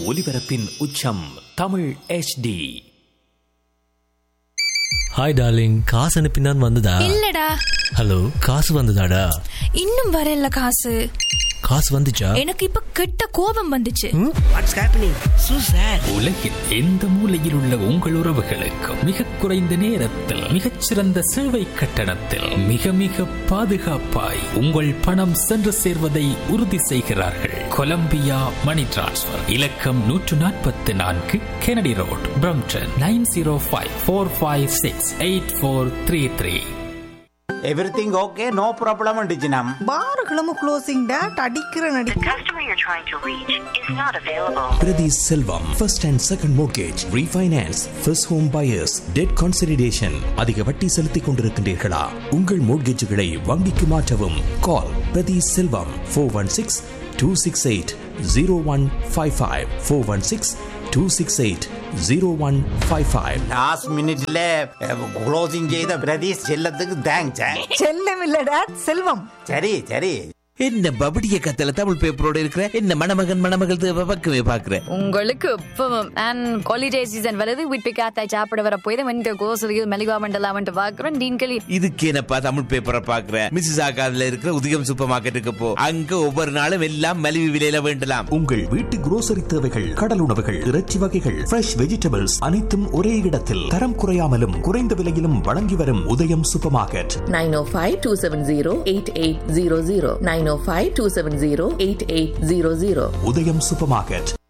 ஒலிபரப்பின் உச்சம் Tamil HD. Hi darling, காசு அனுப்பினான் வந்ததா? இல்லடா. ஹலோ, காசு வந்ததாடா? இன்னும் வரல காசு. காசு வந்துச்சா? எனக்கு இப்ப கெட்ட கோபம் வந்துச்சு. What's happening so sad. உலகின் எந்த மூலையில் உள்ள உங்கள் உறவுகளுக்கு மிக குறைந்த நேரத்தில் மிகச்சிறந்த சேவை கட்டணத்தில் மிக மிக பாதுகாப்பாய் உங்கள் பணம் சென்று சேர்வதை உறுதி செய்கிறார்கள். கொலம்பியா மணி டிரான்ஸ்ஃபர் இலக்கம் 144 Kennedy road, Brampton 9054568433. Everything okay, no problem டிஜினம். பாருகளும் closing date அடிக்கிற நடி. The customer you're trying to reach is not available. Priti Selvam, first and second mortgage, refinance, first home buyers, debt consolidation. அதிக வட்டி செலுத்திக் கொண்டிருக்கின்றீர்களா? உங்கள் மோட்கேஜுகளை வங்கிக்கு மாற்றவும். கால் பிரதி செல்வம் 416-268-0155 416-268-0155. லாஸ்ட் மினிட்ல க்ளோசிங் செய்த பிரதீஷ் செல்லத்துக்கு தேங்க்ஸ். செல்லம் இல்ல டேட் செல்வம். சரி சரி. என்ன பபடிய கத்தல தமிழ் பேப்பரோட இருக்கிற என்ன மணமகள் பக்கமே பாக்குற. உங்களுக்கு இப்பவும் அண்ட் ஹாலிடே சீசன் வருது, வீட்டு காத்தாய் சாப்பிட வர போய் வந்து கோசலியில் மெலிகா மண்டலாம் வந்து பாக்குறோம். நீங்களே இதுக்கு என்னப்பா தமிழ் பேப்பரை பாக்குற? மிஸ்ஸஸ் ஆகாதுல இருக்கிற உதயம் சூப்பர் மார்க்கெட்டுக்கு போ, அங்க ஒவ்வொரு நாளும் எல்லாம் மலிவு விலையில வேண்டலாம். உங்கள் வீட்டு grocery தேவைகள், கடல் உணவுகள், இறைச்சி வகைகள், ஃப்ரெஷ் வெஜிடபிள்ஸ் அனைத்தும் ஒரே இடத்தில் தரம் குறையாமலும் குறைந்த விலையிலும் வழங்கி வரும் உதயம் சூப்பர் மார்க்கெட். 905-270-8800 905-270-8800. உதயம் சூப்பர் மார்க்கெட்.